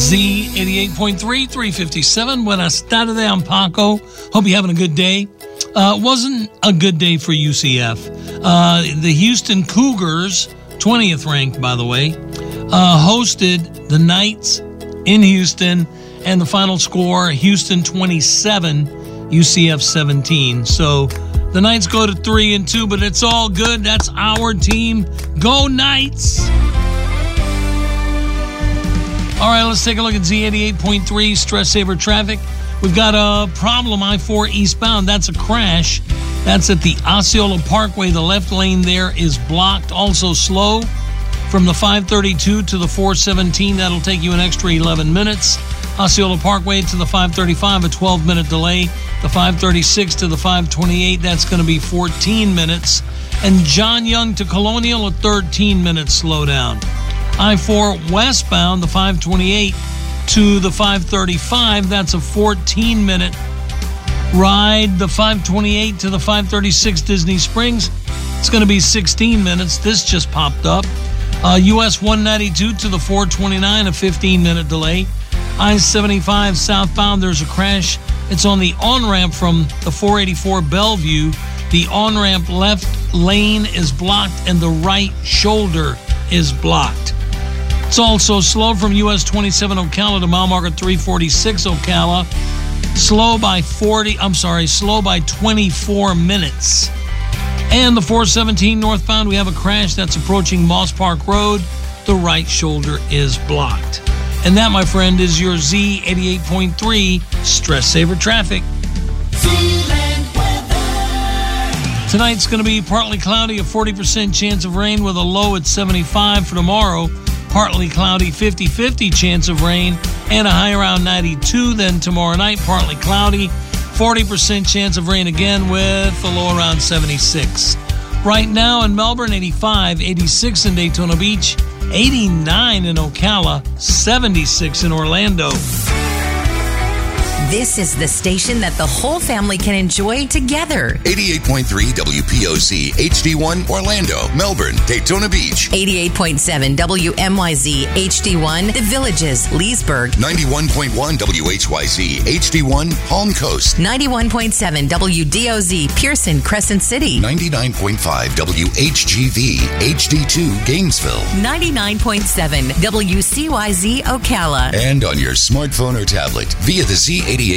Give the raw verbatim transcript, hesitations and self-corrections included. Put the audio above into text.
Z eighty-eight point three, three fifty-seven. Buenas tardes, I'm Paco. Hope you're having a good day. Uh, wasn't a good day for U C F. Uh, the Houston Cougars, twentieth ranked, by the way, uh, hosted the Knights in Houston, and the final score, Houston twenty-seven, U C F seventeen. So the Knights go to three and two, but it's all good. That's our team. Go Knights! All right, let's take a look at Z eighty-eight point three Stress Saver Traffic. We've got a problem, I four eastbound. That's a crash. That's at the Osceola Parkway. The left lane there is blocked. Also slow from the five thirty-two to the four seventeen. That'll take you an extra eleven minutes. Osceola Parkway to the five thirty-five, a twelve-minute delay. The five thirty-six to the five twenty-eight, that's going to be fourteen minutes. And John Young to Colonial, a thirteen-minute slowdown. I four westbound, the five twenty-eight to the five thirty-five, that's a fourteen-minute ride. The five twenty-eight to the five thirty-six Disney Springs, it's going to be sixteen minutes. This just popped up. Uh, U S one ninety-two to the four twenty-nine, a fifteen-minute delay. I seventy-five southbound, there's a crash. It's on the on-ramp from the four eighty-four Bellevue. The on-ramp left lane is blocked and the right shoulder is blocked. It's also slow from U S twenty-seven Ocala to mile marker three forty-six Ocala. Slow by forty, I'm sorry, slow by twenty-four minutes. And the four seventeen northbound, we have a crash that's approaching Moss Park Road. The right shoulder is blocked. And that, my friend, is your Z eighty-eight point three Stress Saver Traffic. Tonight's going to be partly cloudy, a forty percent chance of rain with a low at seventy-five. For tomorrow, partly cloudy, fifty-fifty chance of rain, and a high around ninety-two. Then tomorrow night, partly cloudy, forty percent chance of rain again with a low around seventy-six. Right now in Melbourne, eighty-five, eighty-six in Daytona Beach, eighty-nine in Ocala, seventy-six in Orlando. This is the station that the whole family can enjoy together. eighty-eight point three W P O Z H D one Orlando, Melbourne, Daytona Beach. eighty-eight point seven W M Y Z H D one The Villages, Leesburg. ninety-one point one W H Y Z H D one Palm Coast. ninety-one point seven W D O Z Pearson, Crescent City. ninety-nine point five W H G V H D two Gainesville. ninety-nine point seven W C Y Z Ocala. And on your smartphone or tablet via the Z eighty-eight